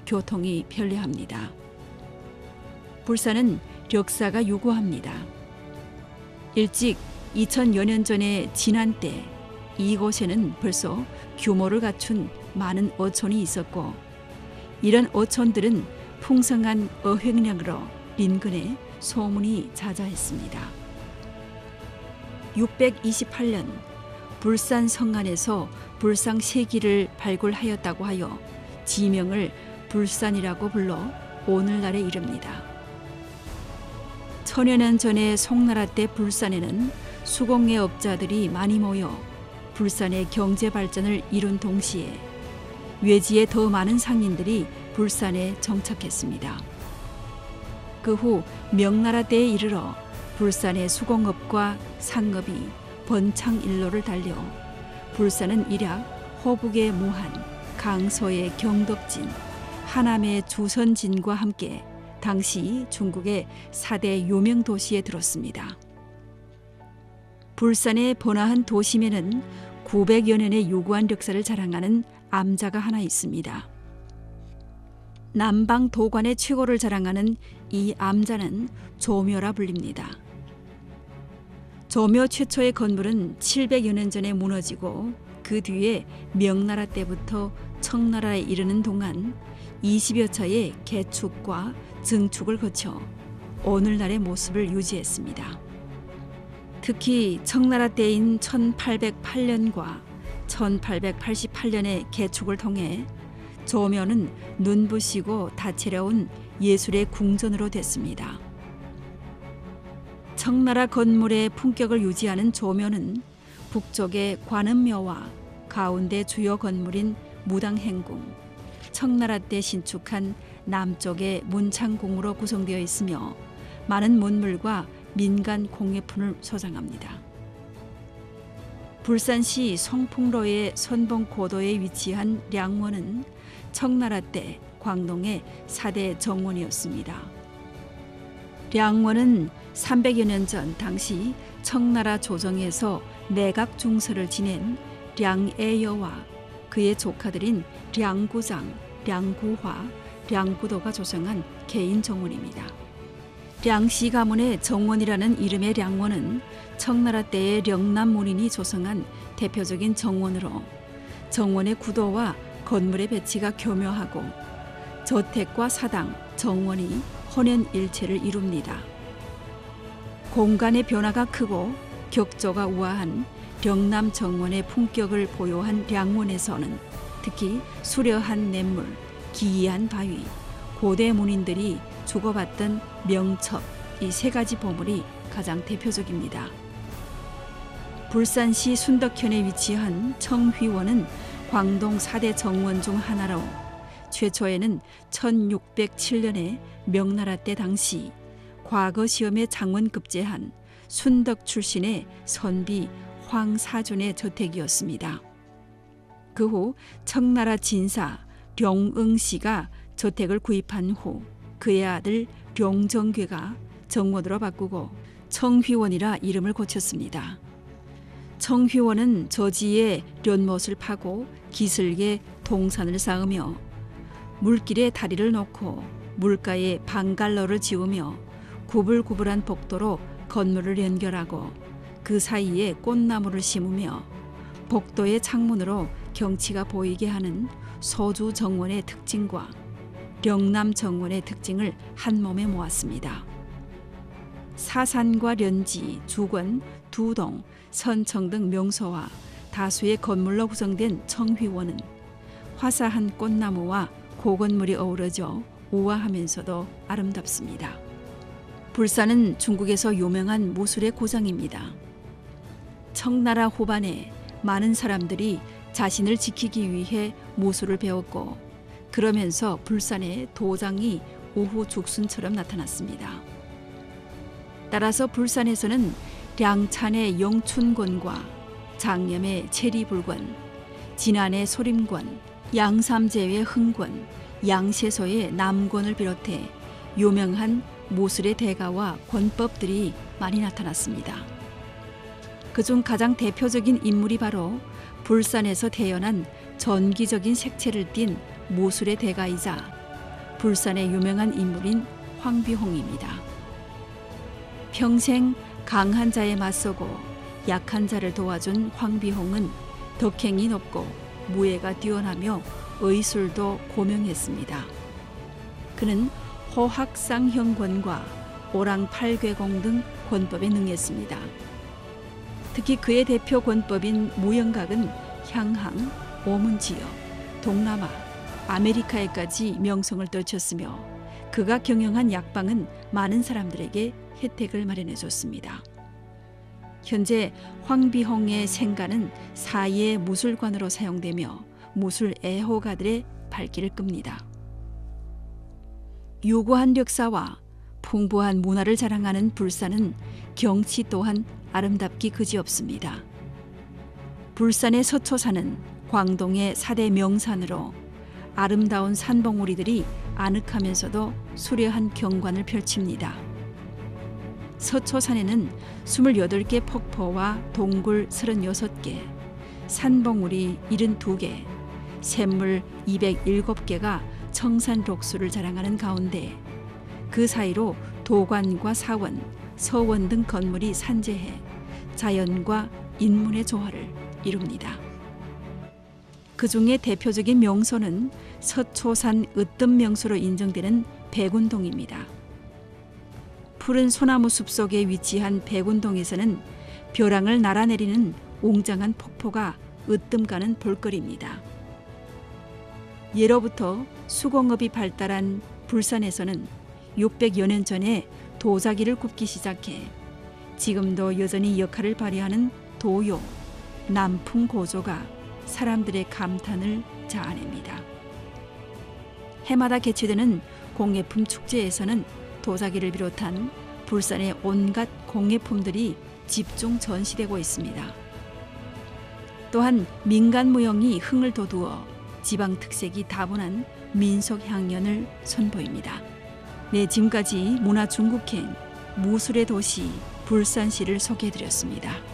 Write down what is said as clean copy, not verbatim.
교통이 편리합니다. 불산은 력사가 유구합니다. 일찍 2000여 년 전에 진안 때 이곳에는 벌써 규모를 갖춘 많은 어촌이 있었고, 이런 어촌들은 풍성한 어획량으로 인근에 소문이 자자했습니다. 628년 불산 성안에서 불상 세기를 발굴하였다고 하여 지명을 불산이라고 불러 오늘날에 이릅니다. 천여 년 전에 송나라 때 불산에는 수공예 업자들이 많이 모여 불산의 경제 발전을 이룬 동시에 외지에 더 많은 상인들이 불산에 정착했습니다. 그 후 명나라 때에 이르러 불산의 수공업과 상업이 번창일로를 달려 불산은 일약 호북의 무한, 강서의 경덕진, 하남의 주선진과 함께 당시 중국의 4대 유명 도시에 들었습니다. 불산의 번화한 도심에는 900여 년의 유구한 역사를 자랑하는 암자가 하나 있습니다. 남방 도관의 최고를 자랑하는 이 암자는 조묘라 불립니다. 조묘 최초의 건물은 700여 년 전에 무너지고 그 뒤에 명나라 때부터 청나라에 이르는 동안 20여 차의 개축과 증축을 거쳐 오늘날의 모습을 유지했습니다. 특히 청나라 때인 1808년과 1888년의 개축을 통해 조묘는 눈부시고 다채로운 예술의 궁전으로 됐습니다. 청나라 건물의 품격을 유지하는 조묘는 북쪽의 관음묘와 가운데 주요 건물인 무당행궁, 청나라 때 신축한 남쪽의 문창궁으로 구성되어 있으며 많은 문물과 민간 공예품을 소장합니다. 불산시 성풍로의 선봉고도에 위치한 량원은 청나라 때 광동의 4대 정원이었습니다. 량원은 300여 년 전 당시 청나라 조정에서 내각 중서를 지낸 량애여와 그의 조카들인 량구장, 량구화, 량구도가 조성한 개인 정원입니다. 량씨 가문의 정원이라는 이름의 량원은 청나라 때의 령남문인이 조성한 대표적인 정원으로 정원의 구도와 건물의 배치가 교묘하고 저택과 사당, 정원이 혼연일체를 이룹니다. 공간의 변화가 크고 격조가 우아한 령남 정원의 품격을 보유한 량원에서는 특히 수려한 냇물, 기이한 바위, 고대 문인들이 주고받던 명첩, 이 세 가지 보물이 가장 대표적입니다. 불산시 순덕현에 위치한 청휘원은 광동 4대 정원 중 하나로 최초에는 1607년에 명나라 때 당시 과거 시험에 장원급제한 순덕 출신의 선비 황사준의 저택이었습니다. 그 후 청나라 진사 룡응씨가 저택을 구입한 후 그의 아들 룡정괴가 정원으로 바꾸고 청휘원이라 이름을 고쳤습니다. 청휘원은 저지에 연못을 파고 기슭에 동산을 쌓으며 물길에 다리를 놓고 물가에 방갈로를 지으며 구불구불한 복도로 건물을 연결하고 그 사이에 꽃나무를 심으며 복도의 창문으로 경치가 보이게 하는 소주 정원의 특징과 령남 정원의 특징을 한 몸에 모았습니다. 사산과 련지, 주권, 두동, 선청 등 명소와 다수의 건물로 구성된 청휘원은 화사한 꽃나무와 고건물이 어우러져 우아하면서도 아름답습니다. 불산은 중국에서 유명한 무술의 고장입니다. 청나라 후반에 많은 사람들이 자신을 지키기 위해 무술을 배웠고 그러면서 불산에 도장이 우후죽순처럼 나타났습니다. 따라서 불산에서는 량찬의 영춘권과 장염의 체리불권, 진안의 소림권, 양삼제의 흥권, 양세소의 남권을 비롯해 유명한 무술의 대가와 권법들이 많이 나타났습니다. 그중 가장 대표적인 인물이 바로 불산에서 태어난 전기적인 색채를 띤 무술의 대가이자 불산의 유명한 인물인 황비홍입니다. 평생 강한 자에 맞서고 약한 자를 도와준 황비홍은 덕행이 높고 무예가 뛰어나며 의술도 고명했습니다. 그는 호학상형권과 오랑팔괴공 등 권법에 능했습니다. 특히 그의 대표 권법인 무영각은 향항, 오문지역, 동남아, 아메리카에까지 명성을 떨쳤으며 그가 경영한 약방은 많은 사람들에게 혜택을 마련해 줬습니다. 현재 황비홍의 생가는 사이의 무술관으로 사용되며 무술 애호가들의 발길을 끕니다. 유구한 역사와 풍부한 문화를 자랑하는 불산은 경치 또한 아름답기 그지없습니다. 불산의 서초산은 광동의 4대 명산으로 아름다운 산봉우리들이 아늑하면서도 수려한 경관을 펼칩니다. 서초산에는 28개 폭포와 동굴 36개, 산봉우리 72개, 샘물 207개가 청산록수를 자랑하는 가운데 그 사이로 도관과 사원, 서원 등 건물이 산재해 자연과 인문의 조화를 이룹니다. 그 중에 대표적인 명소는 서초산 으뜸 명소로 인정되는 백운동입니다. 푸른 소나무 숲속에 위치한 백운동에서는 벼랑을 날아내리는 웅장한 폭포가 으뜸가는 볼거리입니다. 예로부터 수공업이 발달한 불산에서는 600여 년 전에 도자기를 굽기 시작해 지금도 여전히 역할을 발휘하는 도요, 남풍고조가 사람들의 감탄을 자아냅니다. 해마다 개최되는 공예품 축제에서는 도자기를 비롯한 불산의 온갖 공예품들이 집중 전시되고 있습니다. 또한 민간 무용이 흥을 돋우어 지방 특색이 다분한 민속 향연을 선보입니다. 네, 지금까지 문화중국행 무술의 도시 불산시를 소개해드렸습니다.